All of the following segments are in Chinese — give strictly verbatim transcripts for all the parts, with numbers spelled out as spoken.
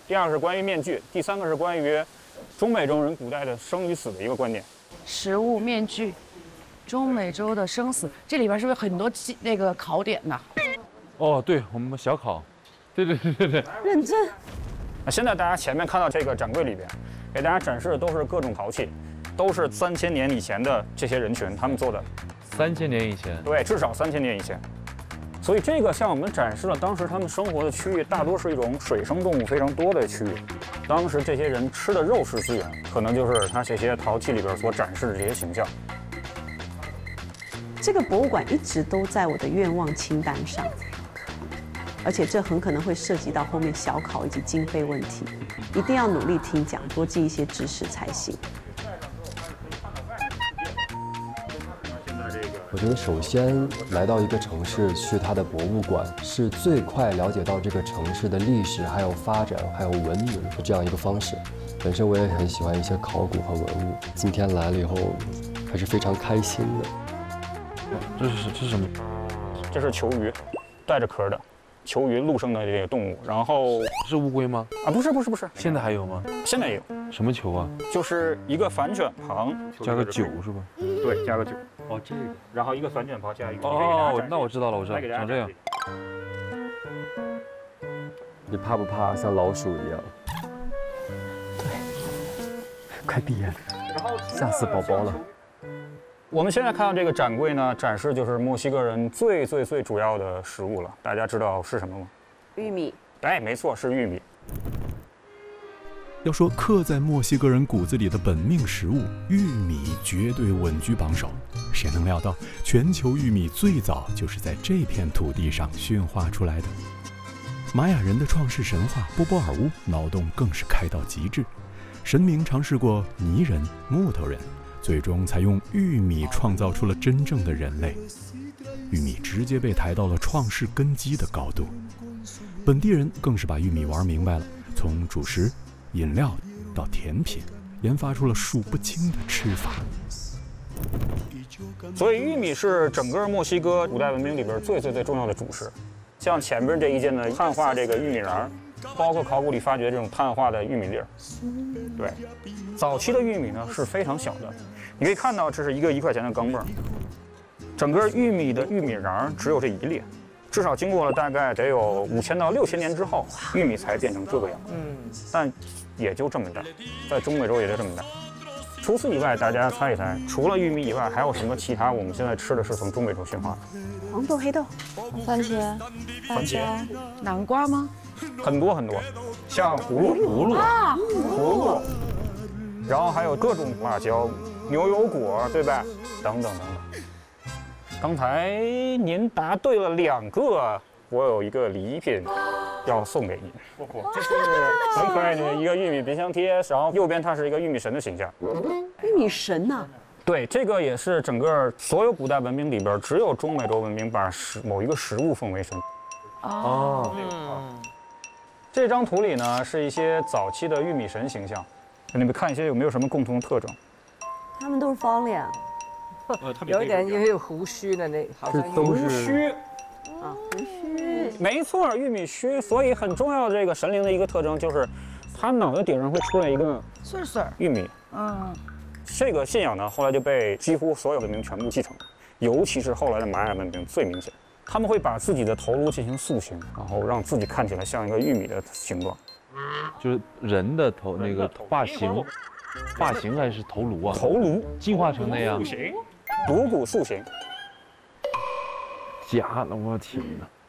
第二个是关于面具，第三个是关于中美洲人古代的生与死的一个观点。 食物、面具，中美洲的生死，这里边是不是很多那个考点呢？ 哦，对，我们小考，对对对对对， 认真。 那现在大家前面看到这个展柜里边，给大家展示的都是各种陶器，都是三千年以前的这些人群他们做的。 三千年以前， 对，至少三千年以前。所以这个向我们展示了当时他们生活的区域，大多是一种水生动物非常多的区域。当时这些人吃的肉食资源，可能就是他这些陶器里边所展示的这些形象。 这个博物馆一直都在我的愿望清单上，而且这很可能会涉及到后面小考以及经费问题，一定要努力听讲，多记一些知识才行。 我觉得首先来到一个城市，去它的博物馆，是最快了解到这个城市的历史、还有发展、还有文明的这样一个方式。本身我也很喜欢一些考古和文物，今天来了以后，还是非常开心的。 这是这是什么？ 这是球鱼，带着壳的球鱼，陆生的这个动物。然后是乌龟吗？ 啊，不是不是不是， 现在还有吗？ 现在也有。 什么球啊？ 就是一个反卷旁加个九是吧？ 对，加个九。 哦，这个。 然后一个反卷旁加一个。 哦，那我知道了，我知道，长这样。 你怕不怕像老鼠一样？对，快闭眼，吓死宝宝了。 我们现在看到这个展柜呢，展示就是墨西哥人最最最主要的食物了。大家知道是什么吗？ 玉米。 哎，没错，是玉米。 要说刻在墨西哥人骨子里的本命食物，玉米绝对稳居榜首。谁能料到，全球玉米最早就是在这片土地上驯化出来的？玛雅人的创世神话波波尔乌脑洞更是开到极致，神明尝试过泥人、木头人，最终才用玉米创造出了真正的人类。玉米直接被抬到了创世根基的高度，本地人更是把玉米玩明白了，从主食、饮料到甜品，研发出了数不清的吃法。 所以玉米是整个墨西哥古代文明里边最最最重要的主食。像前边这一件的碳化这个玉米瓤，包括考古里发掘这种碳化的玉米粒儿。对，早期的玉米呢是非常小的，你可以看到这是一个一块钱的钢镚儿，整个玉米的玉米瓤只有这一列。至少经过了大概得有五千到六千年之后，玉米才变成这个样子。嗯，但也就这么大，在中美洲也就这么大。除此以外，大家猜一猜，除了玉米以外，还有什么其他我们现在吃的是从中美洲驯化的？ 黄豆、黑豆、 番茄、 番茄、 南瓜吗？ 很多很多，像葫芦、葫芦、 啊， 葫芦，然后还有各种辣椒、牛油果，对吧？等等等等。刚才您答对了两个，我有一个礼品要送给您。这是很可爱的一个玉米冰箱贴，然后右边它是一个玉米神的形象。 玉米神呐、啊！ 对，这个也是整个所有古代文明里边，只有中美洲文明把食某一个食物奉为神。 哦， 嗯。这张图里呢是一些早期的玉米神形象，你们看一些有没有什么共同的特征？ 他们都是方脸。 呃， 有一点也有胡须的那，好像都是胡须啊，胡须， 没错，玉米须。所以很重要的这个神灵的一个特征就是，他脑袋顶上会出来一个穗穗玉米。 嗯， 这个信仰呢，后来就被几乎所有文明全部继承，尤其是后来的玛雅文明最明显。他们会把自己的头颅进行塑形，然后让自己看起来像一个玉米的形状。 就是人的头那个发型，发型还是头颅啊？ 头颅进化成那样。 塑形。颅骨塑形， 假的，我天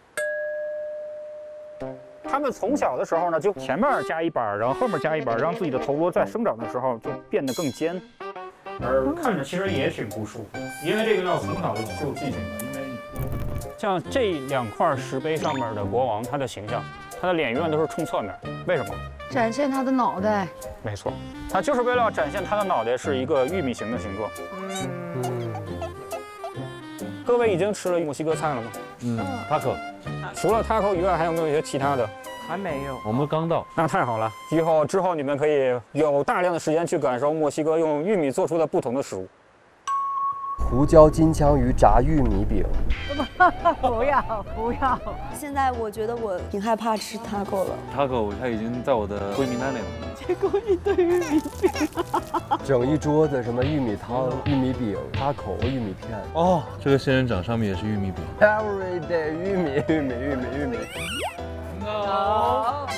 哪！ 他们从小的时候呢，就前面加一板，然后后面加一板，让自己的头颅在生长的时候就变得更尖，而看着其实也挺不舒服，因为这个要从小就就进行的。因为像这两块石碑上面的国王，他的形象，他的脸永远都是冲侧面，为什么？ 展现他的脑袋。 没错，他就是为了展现他的脑袋是一个玉米形的形状。 嗯。 各位已经吃了墨西哥菜了吗？ 嗯 ，taco。 除了 taco 以外，还有没有一些其他的？ 还没有。 我们刚到。 那太好了，以后之后你们可以有大量的时间去感受墨西哥用玉米做出的不同的食物。 胡椒金枪鱼炸玉米饼。 不要不要！ 现在我觉得我挺害怕吃 taco 了。 taco 它已经在我的灰名单里了。 结果一堆玉米饼， 整一桌子什么玉米汤、玉米饼、taco、玉米片。 哦，这个仙人掌上面也是玉米饼。 Every day 玉米玉米玉米玉米。 No，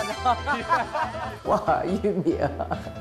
哇，玉米啊！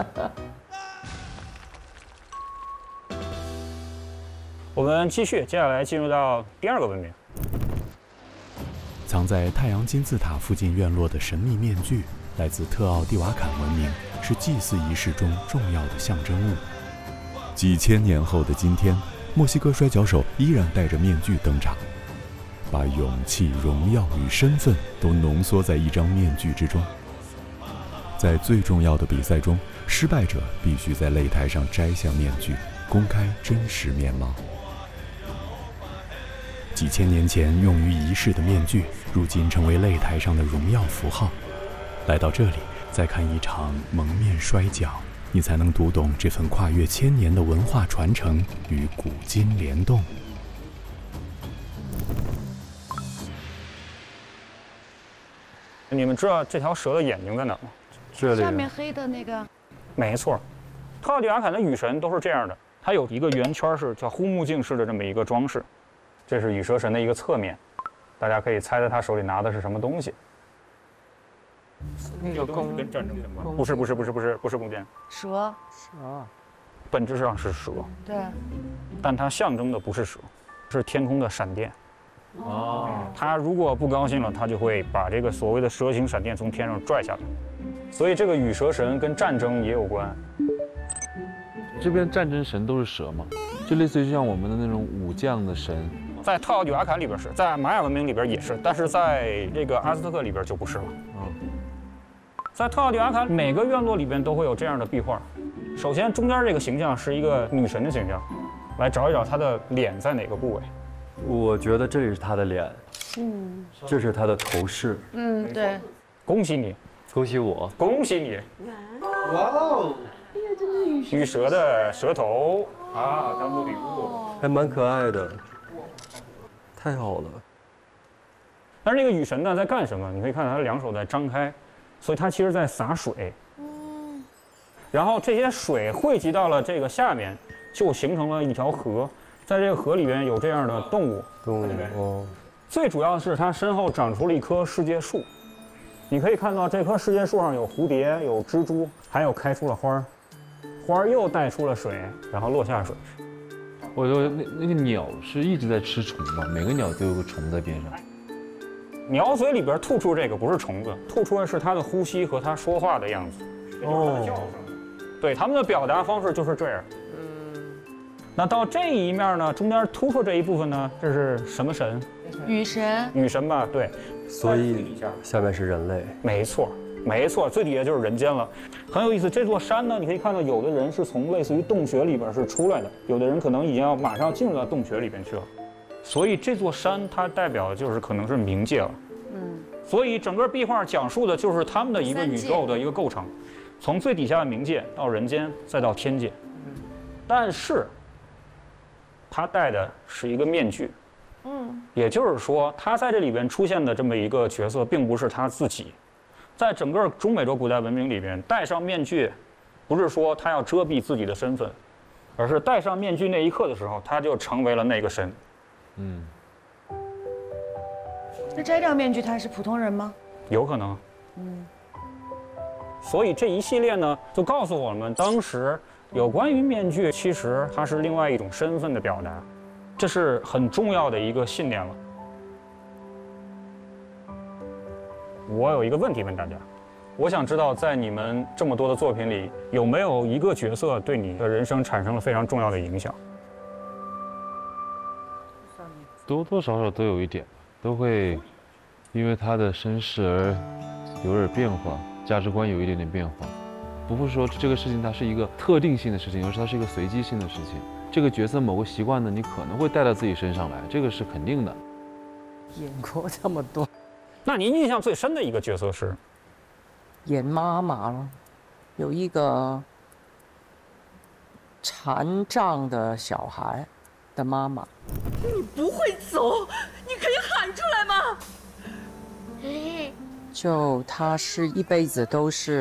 我们继续，接下来进入到第二个文明。 藏在太阳金字塔附近院落的神秘面具，来自特奥蒂瓦坎文明，是祭祀仪式中重要的象征物。几千年后的今天，墨西哥摔跤手依然戴着面具登场，把勇气、荣耀与身份都浓缩在一张面具之中。在最重要的比赛中，失败者必须在擂台上摘下面具，公开真实面貌。几千年前用于仪式的面具，如今成为擂台上的荣耀符号。来到这里，再看一场蒙面摔跤，你才能读懂这份跨越千年的文化传承与古今联动。 你们知道这条蛇的眼睛在哪儿吗？ 这里下面黑的那个， 没错，特奥蒂瓦坎的雨神都是这样的，它有一个圆圈式叫护目镜式的这么一个装饰，这是羽蛇神的一个侧面，大家可以猜猜他手里拿的是什么东西？ 那个弓跟战争相关？不是不是不是不是不是弓箭， 蛇， 啊， 本质上是蛇， 对， 但它象征的不是蛇，是天空的闪电。 哦， 他如果不高兴了，他就会把这个所谓的蛇形闪电从天上拽下来，所以这个羽蛇神跟战争也有关。 这边战争神都是蛇吗？就类似于像我们的那种武将的神。 在特奥蒂瓦坎里边是，在玛雅文明里边也是，但是在这个阿兹特克里边就不是了。 嗯， 在特奥蒂瓦坎每个院落里边都会有这样的壁画。首先中间这个形象是一个女神的形象，来找一找她的脸在哪个部位。 我觉得这里是他的脸，嗯，这是他的头饰。 嗯，对， 恭喜你， 恭喜我！ 恭喜你！哇哦！羽蛇的蛇头啊，当做礼物。 还蛮可爱的，太好了。 但是这个雨神呢在干什么？你可以看到他两手在张开，所以他其实在洒水。然后这些水汇集到了这个下面，就形成了一条河。在这个河里边有这样的动物， 动物哦。 最主要的是它身后长出了一棵世界树，你可以看到这棵世界树上有蝴蝶、有蜘蛛，还有开出了花儿，花儿又带出了水，然后落下水。 我说那那个鸟是一直在吃虫吗？每个鸟都有个虫在边上。 鸟嘴里边吐出这个不是虫子，吐出的是它的呼吸和它说话的样子。哦，对，它们的表达方式就是这样。那到这一面呢，中间突出这一部分呢，这是什么神？ 雨神。 女神吧，对。 所以下面是人类。 没错，没错，最底下就是人间了，很有意思。这座山呢，你可以看到，有的人是从类似于洞穴里边是出来的，有的人可能已经要马上进入到洞穴里边去了。所以这座山它代表的就是可能是冥界了。嗯。所以整个壁画讲述的就是他们的一个宇宙的一个构成，从最底下的冥界到人间，再到天界。但是。他戴的是一个面具，嗯，也就是说，他在这里边出现的这么一个角色，并不是他自己。在整个中美洲古代文明里边，戴上面具，不是说他要遮蔽自己的身份，而是戴上面具那一刻的时候，他就成为了那个神。嗯。 那摘掉面具，他是普通人吗？ 有可能。嗯。所以这一系列呢，就告诉我们当时。有关于面具，其实它是另外一种身份的表达，这是很重要的一个信念了。我有一个问题问大家，我想知道，在你们这么多的作品里，有没有一个角色对你的人生产生了非常重要的影响？ 多多少少都有一点，都会因为他的身世而有点变化，价值观有一点点变化。不是说这个事情它是一个特定性的事情，而是它是一个随机性的事情。这个角色某个习惯呢，你可能会带到自己身上来，这个是肯定的。 演过这么多， 那您印象最深的一个角色是？ 演妈妈了，有一个残障的小孩， 的妈妈。 你不会走，你可以喊出来吗？ 就她是一辈子都是